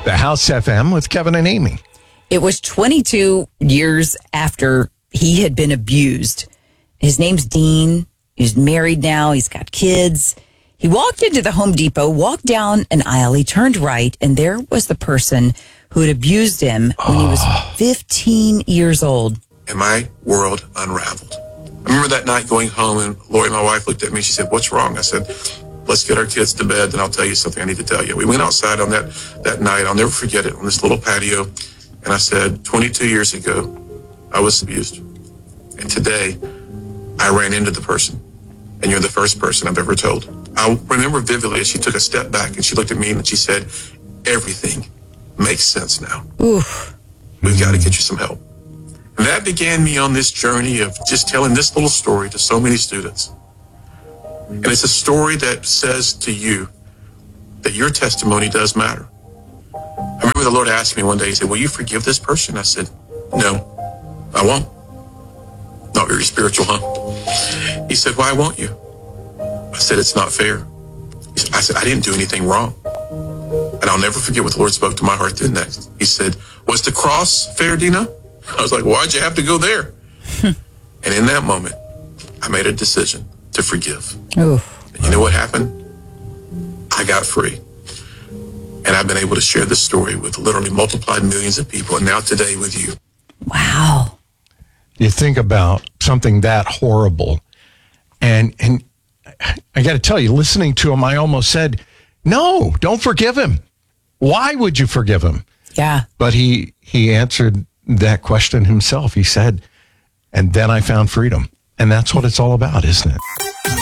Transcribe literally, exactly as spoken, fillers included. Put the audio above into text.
The House F M with Kevin and Amy. It was twenty-two years after he had been abused. His name's Dean. He's married now. He's got kids. He walked into the Home Depot, walked down an aisle. He turned right, and there was the person who had abused him when he was fifteen years old. And my world unraveled. I remember that night going home, and Lori, my wife, looked at me. She said, "What's wrong?" I said, "Let's get our kids to bed, then I'll tell you something I need to tell you." We went outside on that, that night. I'll never forget it, on this little patio. And I said, twenty-two years ago, I was abused. And today, I ran into the person. And you're the first person I've ever told. I remember vividly as she took a step back and she looked at me and she said, "Everything makes sense now. Oof. We've got to get you some help." And that began me on this journey of just telling this little story to so many students. And it's a story that says to you that your testimony does matter. I remember the Lord asked me one day, he said, "Will you forgive this person?" I said, "No, I won't." Not very spiritual, huh? He said, "Why won't you?" I said, "It's not fair." He said, I said, "I didn't do anything wrong." And I'll never forget what the Lord spoke to my heart then next. He said, "Was the cross fair, Dina?" I was like, "Why'd you have to go there?" And in that moment, I made a decision to forgive. Oof. And you know what happened? I got free. And I've been able to share this story with literally multiplied millions of people, and now today with you. Wow. You think about something that horrible, and and I got to tell you, listening to him, I almost said, "No, don't forgive him. Why would you forgive him?" Yeah. But he he answered that question himself. He said, "And then I found freedom." And that's what it's all about, isn't it?